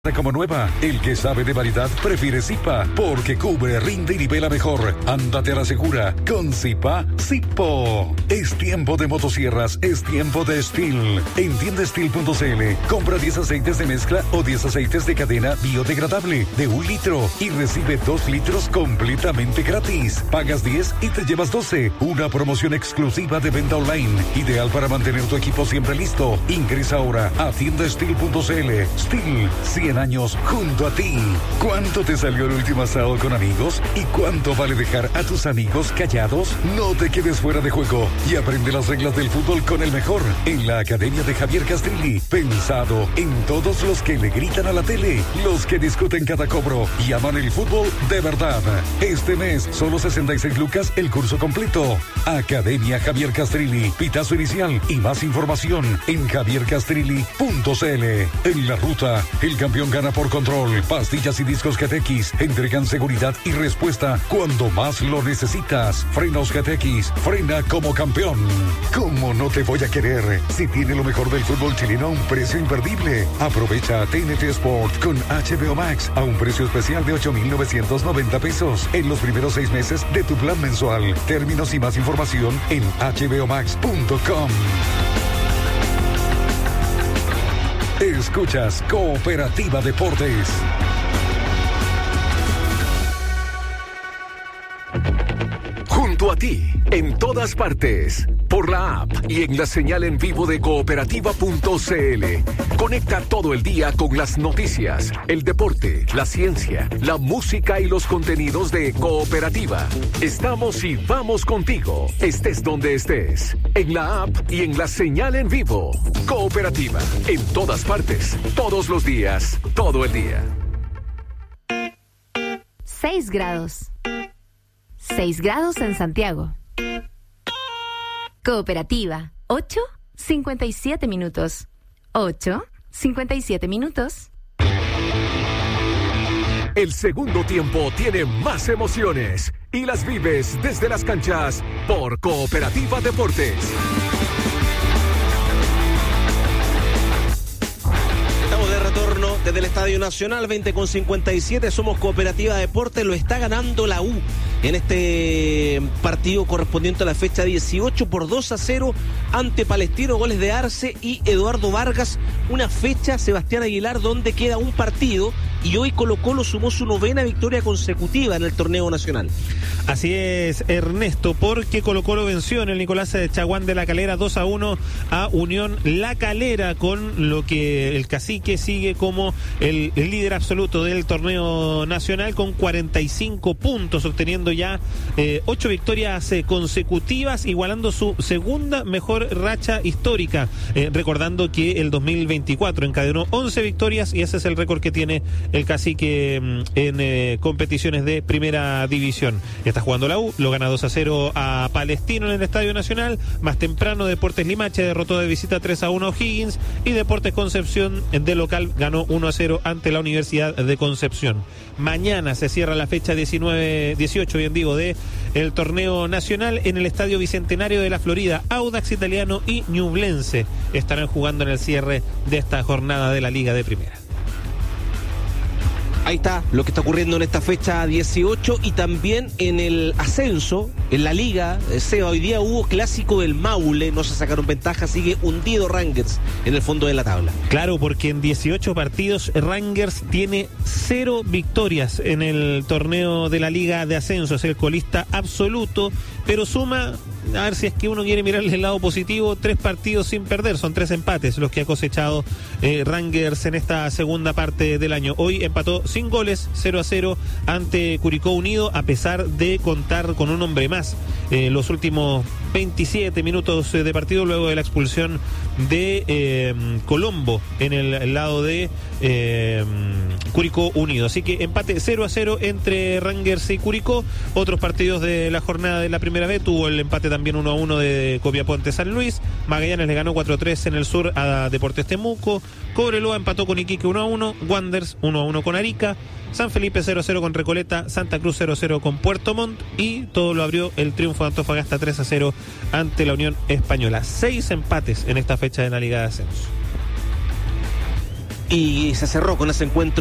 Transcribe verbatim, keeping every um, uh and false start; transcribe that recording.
Como nueva, el que sabe de variedad prefiere Zipa, porque cubre, rinde y nivela mejor. Ándate a la segura con Zipa Zippo. Es tiempo de motosierras, es tiempo de Steel. En tienda steel punto c l, compra diez aceites de mezcla o diez aceites de cadena biodegradable de un litro y recibe dos litros completamente gratis. Pagas diez y te llevas doce. Una promoción exclusiva de venta online, ideal para mantener tu equipo siempre listo. Ingresa ahora a tienda steel punto c l. Steel, cien años junto a ti. ¿Cuánto te salió el último asado con amigos? ¿Y cuánto vale dejar a tus amigos callados? No te quedes fuera de juego y aprende las reglas del fútbol con el mejor en la Academia de Javier Castrilli. Pensado en todos los que le gritan a la tele, los que discuten cada cobro y aman el fútbol de verdad. Este mes, solo sesenta y seis lucas el curso completo. Academia Javier Castrilli. Pitazo inicial y más información en javier castrilli punto c l. En la ruta, el campeón gana por control. Pastillas y discos G T X entregan seguridad y respuesta cuando más lo necesitas. Frenos G T X, frena como campeón. ¿Cómo no te voy a querer si tiene lo mejor del fútbol chileno a un precio imperdible? Aprovecha T N T Sport con H B O Max a un precio especial de ocho mil novecientos noventa pesos en los primeros seis meses de tu plan mensual. Términos y más información en h b o max punto com. Escuchas Cooperativa Deportes. Junto a ti, en todas partes, por la app y en la señal en vivo de cooperativa punto c l. Conecta todo el día con las noticias, el deporte, la ciencia, la música y los contenidos de Cooperativa. Estamos y vamos contigo, estés donde estés, en la app y en la señal en vivo. Cooperativa, en todas partes, todos los días, todo el día. seis grados. seis grados en Santiago. Cooperativa, ocho, cincuenta y siete minutos. ocho, cincuenta y siete minutos. El segundo tiempo tiene más emociones y las vives desde las canchas por Cooperativa Deportes. De retorno desde el Estadio Nacional, veinte con cincuenta y siete, somos Cooperativa Deportes, lo está ganando la U en este partido correspondiente a la fecha dieciocho por dos a cero ante Palestino, goles de Arce y Eduardo Vargas, una fecha, Sebastián Aguilar, donde queda un partido y hoy Colo-Colo sumó su novena victoria consecutiva en el torneo nacional. Así es, Ernesto, porque Colo-Colo venció en el Nicolás de Chaguán de La Calera dos a uno a Unión La Calera, con lo que el Cacique sigue como el, el líder absoluto del torneo nacional con cuarenta y cinco puntos, obteniendo ya eh, ocho victorias eh, consecutivas, igualando su segunda mejor racha histórica, eh, recordando que el dos mil veinticuatro encadenó once victorias y ese es el récord que tiene el Cacique en eh, competiciones de primera división. Está jugando la U, lo gana dos a cero a Palestino en el Estadio Nacional. Más temprano, Deportes Limache derrotó de visita tres a uno a O'Higgins y Deportes Concepción de local ganó uno a cero ante la Universidad de Concepción. Mañana se cierra la fecha diecinueve, dieciocho, bien digo, de el torneo nacional en el Estadio Bicentenario de la Florida. Audax Italiano y Ñublense estarán jugando en el cierre de esta jornada de la Liga de Primera. Ahí está lo que está ocurriendo en esta fecha dieciocho y también en el ascenso, en la liga. Seba, hoy día hubo clásico del Maule, no se sacaron ventaja, sigue hundido Rangers en el fondo de la tabla. Claro, porque en dieciocho partidos Rangers tiene cero victorias en el torneo de la liga de ascenso, es el colista absoluto, pero suma, a ver si es que uno quiere mirarle el lado positivo, tres partidos sin perder, son tres empates los que ha cosechado eh, Rangers en esta segunda parte del año. Hoy empató sin goles, cero a cero ante Curicó Unido, a pesar de contar con un hombre más eh, los últimos veintisiete minutos de partido, luego de la expulsión de eh, Colombo en el, el lado de eh, Curicó Unido. Así que empate cero a cero entre Rangers y Curicó. Otros partidos de la jornada de la primera vez tuvo el empate también uno a uno de Copiapó ante San Luis. Magallanes le ganó cuatro a tres en el sur a Deportes Temuco. Cobreloa empató con Iquique uno a uno. Wanderers uno a uno con Arica. San Felipe cero a cero con Recoleta, Santa Cruz cero a cero con Puerto Montt y todo lo abrió el triunfo de Antofagasta tres a cero ante la Unión Española. Seis empates en esta fecha de la Liga de Ascenso. Y se cerró con ese encuentro